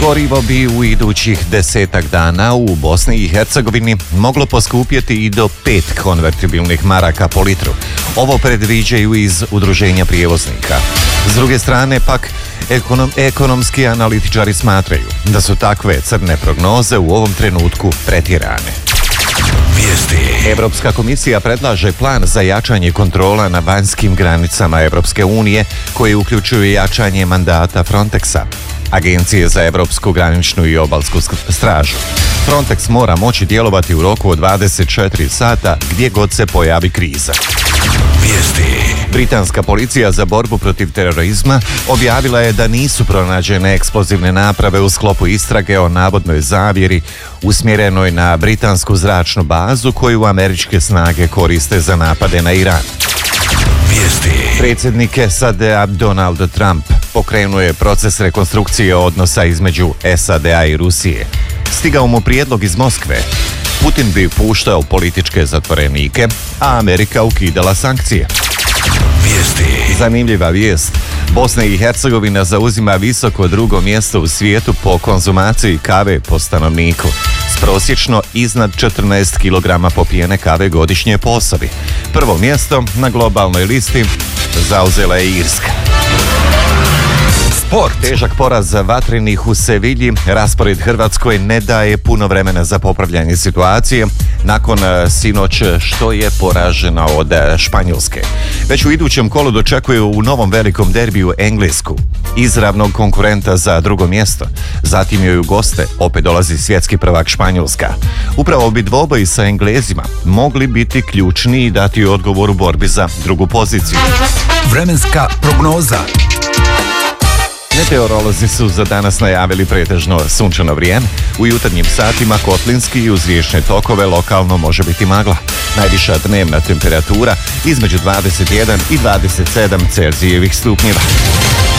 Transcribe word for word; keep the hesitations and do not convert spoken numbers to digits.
Gorivo bi u idućih desetak dana u Bosni i Hercegovini moglo poskupjeti i do pet konvertibilnih maraka po litru. Ovo predviđaju iz udruženja prijevoznika. S druge strane pak, ekonom, ekonomski analitičari smatraju da su takve crne prognoze u ovom trenutku pretjerane. Vijesti. Europska komisija predlaže plan za jačanje kontrola na vanjskim granicama Europske unije, koji uključuju jačanje mandata Frontexa, Agencije za Europsku graničnu i obalsku stražu. Frontex mora moći djelovati u roku od dvadeset četiri sata gdje god se pojavi kriza. Vijesti. Britanska policija za borbu protiv terorizma objavila je da nisu pronađene eksplozivne naprave u sklopu istrage o navodnoj zavjeri usmjerenoj na britansku zračnu bazu koju američke snage koriste za napade na Iran. Vijesti. Predsjednik S A D-a Donald Trump pokrenuo je proces rekonstrukcije odnosa između S A D-a i Rusije. Stigao mu prijedlog iz Moskve. Putin bi puštao političke zatvorenike, a Amerika ukidala sankcije. Vijesti. Zanimljiva vijest. Bosna i Hercegovina zauzima visoko drugo mjesto u svijetu po konzumaciji kave po stanovniku, s prosječno iznad četrnaest kilograma popijene kave godišnje po osobi. Prvo mjesto na globalnoj listi zauzela je Irska. Sport. Težak poraz Vatrenih u Sevilji raspored Hrvatskoj ne daje puno vremena za popravljanje situacije nakon sinoć što je poražena od Španjolske. Već u idućem kolu dočekuju u novom velikom derbiju Englesku, izravnog konkurenta za drugo mjesto. Zatim joj u goste opet dolazi svjetski prvak Španjolska. Upravo bi dvoboji sa Englezima mogli biti ključni i dati odgovor u borbi za drugu poziciju. Vremenska prognoza. Meteorolozi su za danas najavili pretežno sunčano vrijeme. U jutarnjim satima kotlinski i uz riječne tokove lokalno može biti magla. Najviša dnevna temperatura između dvadeset jedan i dvadeset sedam Celzijevih stupnjeva.